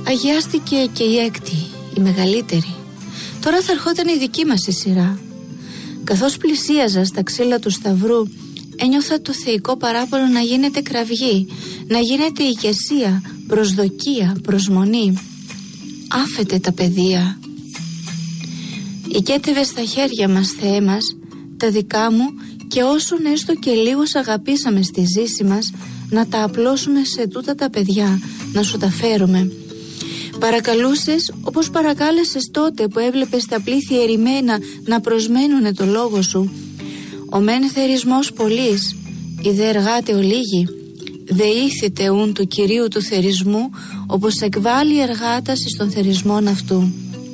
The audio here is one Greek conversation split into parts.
Αγιάστηκε και η έκτη, η μεγαλύτερη. Τώρα θα ερχόταν η δική μας η σειρά. Καθώς πλησίαζα στα ξύλα του Σταυρού, ένιωθα το θεϊκό παράπονο να γίνεται κραυγή, να γίνεται ηγεσία, προσδοκία, προσμονή. Άφετε τα παιδεία. Οικέτευε στα χέρια μας, Θεέ μας, τα δικά μου, και όσον έστω και λίγο αγαπήσαμε στη ζήση μας, να τα απλώσουμε σε τούτα τα παιδιά, να σου τα φέρουμε. Παρακαλούσες όπως παρακάλεσες τότε που έβλεπες τα πλήθη ερημένα να προσμένουνε το λόγο σου. Ο μεν θερισμός πολλής, η δε εργάτε ολίγη. Δε ήθιτε ούν του Κυρίου του θερισμού, όπως εκβάλλει εργάτας εις των θερισμών αυτού.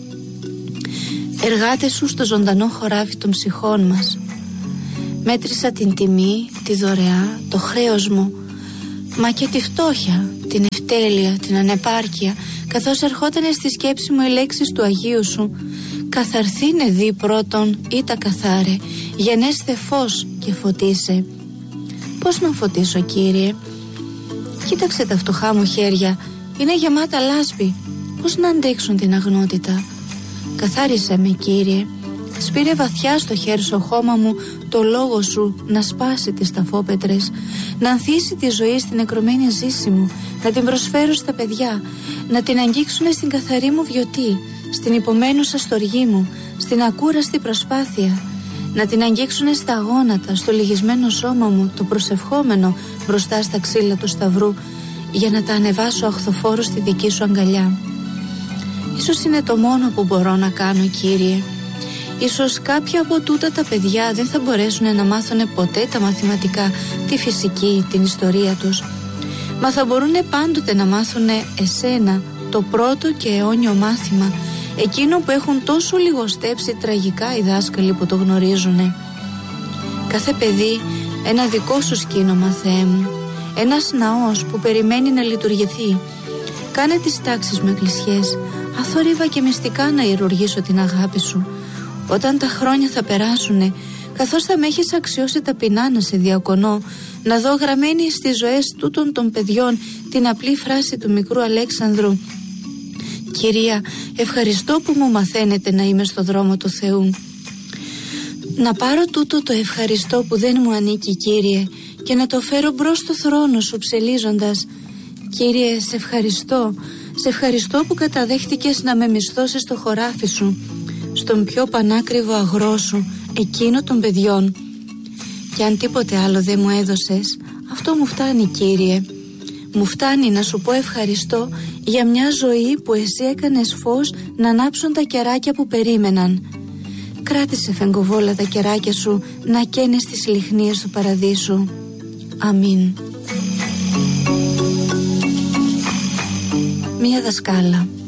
Εργάτε σου στο ζωντανό χωράφι των ψυχών μας. Μέτρησα την τιμή, τη δωρεά, το χρέος μου, μα και τη φτώχεια, την ευτέλεια, την ανεπάρκεια, καθώς ερχότανε στη σκέψη μου οι λέξεις του Αγίου σου. Καθαρθήνε δι πρώτον ή τα καθάρε, γενέστε φως και φωτίσε. Πώς να φωτίσω, Κύριε? Κοίταξε τα φτωχά μου χέρια, είναι γεμάτα λάσπη. Πώς να αντέξουν την αγνότητα? Καθάρισε με, Κύριε. Σπήρε βαθιά στο χέρι στο χώμα μου το λόγο σου, να σπάσει τις ταφόπετρες, να ανθίσει τη ζωή στην νεκρωμένη ζήση μου, να την προσφέρω στα παιδιά, να την αγγίξουνε στην καθαρή μου βιωτή, στην υπομένουσα στοργή μου, στην ακούραστη προσπάθεια, να την αγγίξουνε στα γόνατα, στο λυγισμένο σώμα μου, το προσευχόμενο μπροστά στα ξύλα του Σταυρού, για να τα ανεβάσω αχθοφόρο στη δική σου αγκαλιά. Ίσως είναι το μόνο που μπορώ να κάνω, Κύριε. Ίσως κάποια από τούτα τα παιδιά δεν θα μπορέσουν να μάθουν ποτέ τα μαθηματικά, τη φυσική, την ιστορία τους. Μα θα μπορούν πάντοτε να μάθουν εσένα, το πρώτο και αιώνιο μάθημα, εκείνο που έχουν τόσο λιγοστέψει τραγικά οι δάσκαλοι που το γνωρίζουν. Κάθε παιδί ένα δικό σου σκήνομα, Θεέ μου, ένας ναός που περιμένει να λειτουργηθεί. Κάνε τις τάξεις με εκκλησιές, αθόρυβα και μυστικά να ιερουργήσω την αγάπη σου. Όταν τα χρόνια θα περάσουνε, καθώς θα με έχεις αξιώσει ταπεινά να σε διακονώ, να δω γραμμένη στις ζωές τούτων των παιδιών την απλή φράση του μικρού Αλέξανδρου: Κυρία, ευχαριστώ που μου μαθαίνετε να είμαι στο δρόμο του Θεού. Να πάρω τούτο το ευχαριστώ που δεν μου ανήκει, Κύριε, και να το φέρω μπρος στο θρόνο σου ψελίζοντας: Κύριε, σε ευχαριστώ που καταδέχτηκες να με μισθώσεις στο χωράφι σου, στον πιο πανάκριβο αγρό σου, εκείνο των παιδιών. Και αν τίποτε άλλο δεν μου έδωσες, αυτό μου φτάνει, Κύριε. Μου φτάνει να σου πω ευχαριστώ για μια ζωή που εσύ έκανες φως να ανάψουν τα κεράκια που περίμεναν. Κράτησε, φεγγοβόλα, τα κεράκια σου να καίνε στις λιχνίες του παραδείσου. Αμήν. Μία δασκάλα.